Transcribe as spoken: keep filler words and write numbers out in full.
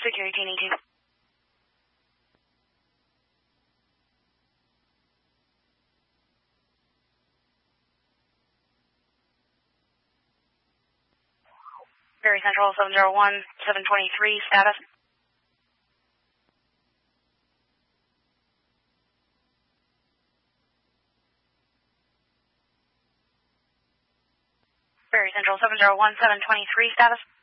Security T two. Ferry Central seven zero one, seven twenty-three, status. Ferry Central seven zero one, seven twenty-three, status.